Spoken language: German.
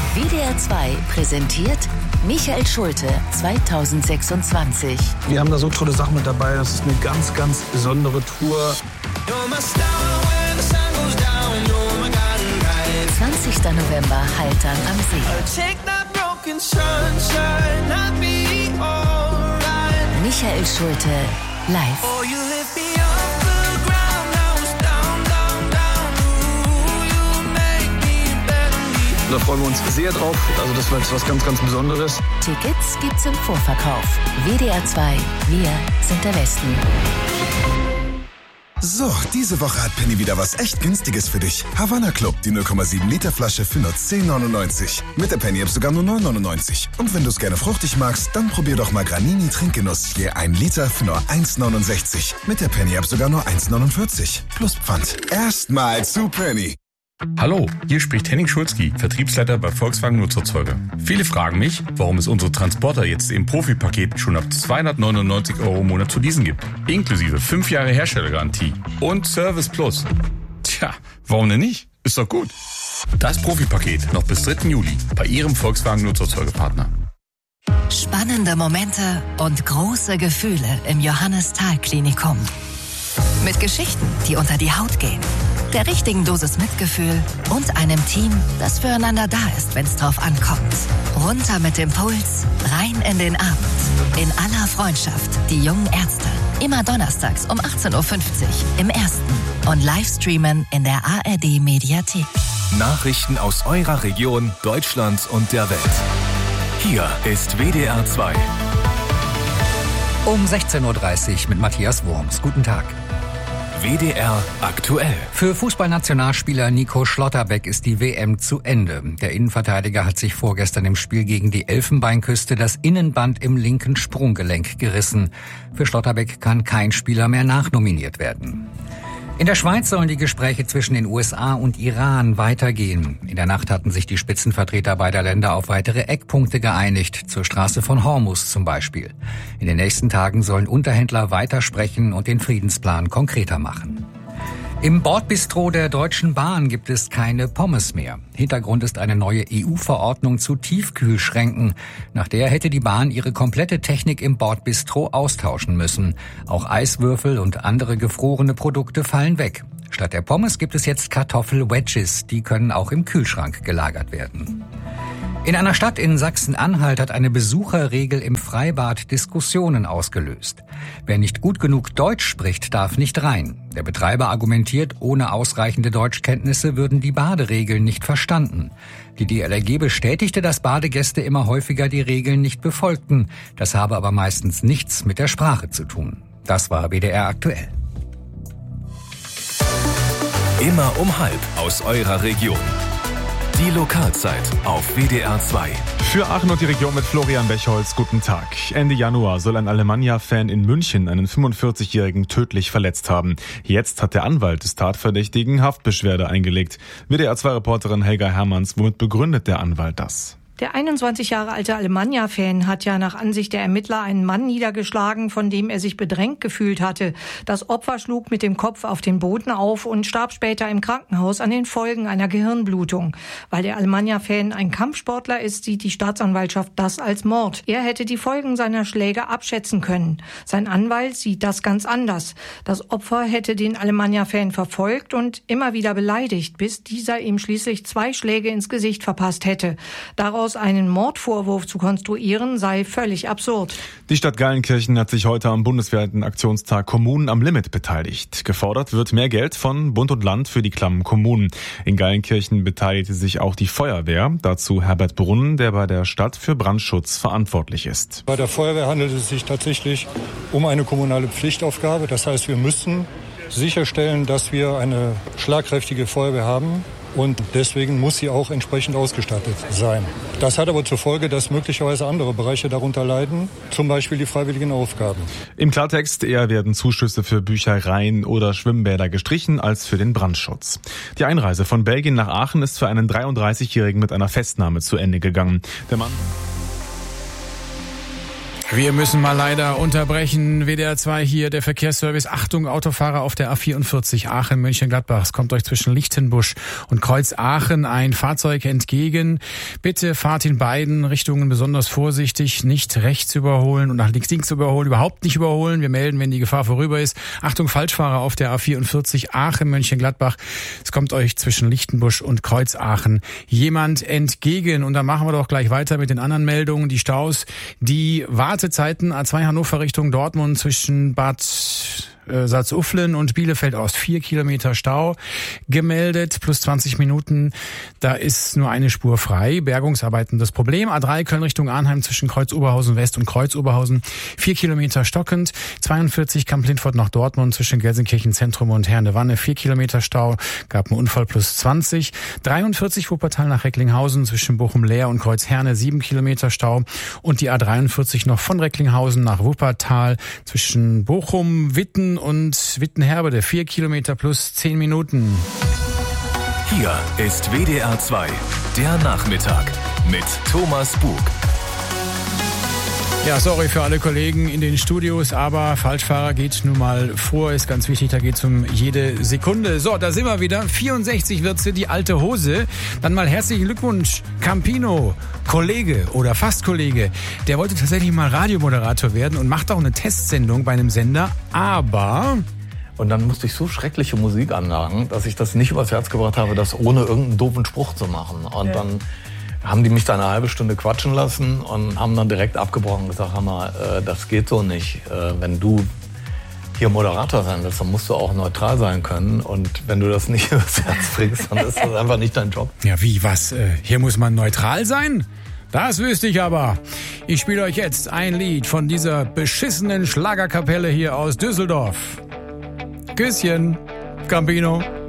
WDR 2 präsentiert Michael Schulte 2026. Wir haben da so tolle Sachen mit dabei. Das ist eine ganz, ganz besondere Tour. 20. November, Haltern am See. Michael Schulte live. Da freuen wir uns sehr drauf. Also das wird was ganz, ganz Besonderes. Tickets gibt's im Vorverkauf. WDR 2, wir sind der Westen. So, diese Woche hat Penny wieder was echt Günstiges für dich. Havana Club, die 0,7 Liter Flasche für nur 10,99. Mit der Penny-App sogar nur 9,99. Und wenn du es gerne fruchtig magst, dann probier doch mal Granini Trinkgenuss. Je 1 Liter für nur 1,69. Mit der Penny-App sogar nur 1,49. Plus Pfand. Erstmal zu Penny. Hallo, hier spricht Henning Schulzki, Vertriebsleiter bei Volkswagen Nutzfahrzeuge. Viele fragen mich, warum es unsere Transporter jetzt im Profi-Paket schon ab 299 € im Monat zu leasen gibt. Inklusive 5 Jahre Herstellergarantie und Service Plus. Tja, warum denn nicht? Ist doch gut. Das Profi-Paket noch bis 3. Juli bei Ihrem Volkswagen Nutzfahrzeuge-Partner. Spannende Momente und große Gefühle im Johannes-Thal-Klinikum. Mit Geschichten, die unter die Haut gehen. Der richtigen Dosis Mitgefühl und einem Team, das füreinander da ist, wenn es drauf ankommt. Runter mit dem Puls, rein in den Abend. In aller Freundschaft, die jungen Ärzte. Immer donnerstags um 18.50 Uhr im Ersten und Livestreamen in der ARD-Mediathek. Nachrichten aus eurer Region, Deutschland und der Welt. Hier ist WDR 2. Um 16.30 Uhr mit Matthias Wurms. Guten Tag. WDR aktuell. Für Fußballnationalspieler Nico Schlotterbeck ist die WM zu Ende. Der Innenverteidiger hat sich vorgestern im Spiel gegen die Elfenbeinküste das Innenband im linken Sprunggelenk gerissen. Für Schlotterbeck kann kein Spieler mehr nachnominiert werden. In der Schweiz sollen die Gespräche zwischen den USA und Iran weitergehen. In der Nacht hatten sich die Spitzenvertreter beider Länder auf weitere Eckpunkte geeinigt, zur Straße von Hormuz zum Beispiel. In den nächsten Tagen sollen Unterhändler weitersprechen und den Friedensplan konkreter machen. Im Bordbistro der Deutschen Bahn gibt es keine Pommes mehr. Hintergrund ist eine neue EU-Verordnung zu Tiefkühlschränken. Nach der hätte die Bahn ihre komplette Technik im Bordbistro austauschen müssen. Auch Eiswürfel und andere gefrorene Produkte fallen weg. Statt der Pommes gibt es jetzt Kartoffel-Wedges. Die können auch im Kühlschrank gelagert werden. In einer Stadt in Sachsen-Anhalt hat eine Besucherregel im Freibad Diskussionen ausgelöst. Wer nicht gut genug Deutsch spricht, darf nicht rein. Der Betreiber argumentiert, ohne ausreichende Deutschkenntnisse würden die Baderegeln nicht verstanden. Die DLRG bestätigte, dass Badegäste immer häufiger die Regeln nicht befolgten. Das habe aber meistens nichts mit der Sprache zu tun. Das war WDR aktuell. Immer um 12:30 aus eurer Region. Die Lokalzeit auf WDR 2. Für Aachen und die Region mit Florian Bechholz, guten Tag. Ende Januar soll ein Alemannia-Fan in München einen 45-Jährigen tödlich verletzt haben. Jetzt hat der Anwalt des Tatverdächtigen Haftbeschwerde eingelegt. WDR 2-Reporterin Helga Hermanns, womit begründet der Anwalt das? Der 21 Jahre alte Alemannia-Fan hat ja nach Ansicht der Ermittler einen Mann niedergeschlagen, von dem er sich bedrängt gefühlt hatte. Das Opfer schlug mit dem Kopf auf den Boden auf und starb später im Krankenhaus an den Folgen einer Gehirnblutung. Weil der Alemannia-Fan ein Kampfsportler ist, sieht die Staatsanwaltschaft das als Mord. Er hätte die Folgen seiner Schläge abschätzen können. Sein Anwalt sieht das ganz anders. Das Opfer hätte den Alemannia-Fan verfolgt und immer wieder beleidigt, bis dieser ihm schließlich 2 Schläge ins Gesicht verpasst hätte. Daraus einen Mordvorwurf zu konstruieren, sei völlig absurd. Die Stadt Geilenkirchen hat sich heute am bundesweiten Aktionstag Kommunen am Limit beteiligt. Gefordert wird mehr Geld von Bund und Land für die klammen Kommunen. In Geilenkirchen beteiligte sich auch die Feuerwehr. Dazu Herbert Brunnen, der bei der Stadt für Brandschutz verantwortlich ist. Bei der Feuerwehr handelt es sich tatsächlich um eine kommunale Pflichtaufgabe. Das heißt, wir müssen sicherstellen, dass wir eine schlagkräftige Feuerwehr haben. Und deswegen muss sie auch entsprechend ausgestattet sein. Das hat aber zur Folge, dass möglicherweise andere Bereiche darunter leiden, zum Beispiel die freiwilligen Aufgaben. Im Klartext eher werden Zuschüsse für Büchereien oder Schwimmbäder gestrichen als für den Brandschutz. Die Einreise von Belgien nach Aachen ist für einen 33-Jährigen mit einer Festnahme zu Ende gegangen. Der Mann Wir müssen mal leider unterbrechen. WDR 2 hier, der Verkehrsservice. Achtung, Autofahrer auf der A44 Aachen-Mönchengladbach. Es kommt euch zwischen Lichtenbusch und Kreuz Aachen ein Fahrzeug entgegen. Bitte fahrt in beiden Richtungen besonders vorsichtig. Nicht rechts überholen und nach links überholen. Überhaupt nicht überholen. Wir melden, wenn die Gefahr vorüber ist. Achtung, Falschfahrer auf der A44 Aachen-Mönchengladbach. Es kommt euch zwischen Lichtenbusch und Kreuz Aachen jemand entgegen. Und dann machen wir doch gleich weiter mit den anderen Meldungen. Die Staus, die Wartezeiten A2 Hannover Richtung Dortmund zwischen Bad Salzuflen und Bielefeld Ost 4 Kilometer Stau gemeldet, plus 20 Minuten. Da ist nur eine Spur frei. Bergungsarbeiten das Problem. A3 Köln Richtung Arnheim zwischen Kreuz Oberhausen West und Kreuz Oberhausen 4 Kilometer stockend. 42 Kamp-Lindfort nach Dortmund zwischen Gelsenkirchen Zentrum und Herne-Wanne 4 Kilometer Stau. Gab einen Unfall, plus 20. 43 Wuppertal nach Recklinghausen zwischen Bochum-Leer und Kreuz Herne 7 Kilometer Stau. Und die A43 noch von Recklinghausen nach Wuppertal zwischen Bochum, Witten und Wittenherbede 4 Kilometer plus 10 Minuten. Hier ist WDR 2, der Nachmittag mit Thomas Bug. Ja, sorry für alle Kollegen in den Studios, aber Falschfahrer geht nun mal vor, ist ganz wichtig, da geht's um jede Sekunde. So, da sind wir wieder. 64 wird sie, die alte Hose. Dann mal herzlichen Glückwunsch, Campino, Kollege oder fast Kollege. Der wollte tatsächlich mal Radiomoderator werden und macht auch eine Testsendung bei einem Sender, aber... Und dann musste ich so schreckliche Musik anlagen, dass ich das nicht übers Herz gebracht habe, das ohne irgendeinen doofen Spruch zu machen. Und dann haben die mich da eine halbe Stunde quatschen lassen und haben dann direkt abgebrochen und gesagt, hör mal, das geht so nicht. Wenn du hier Moderator sein willst, dann musst du auch neutral sein können. Und wenn du das nicht übers Herz bringst, dann ist das einfach nicht dein Job. Ja, wie, was? Hier muss man neutral sein? Das wüsste ich aber. Ich spiele euch jetzt ein Lied von dieser beschissenen Schlagerkapelle hier aus Düsseldorf. Küsschen, Campino.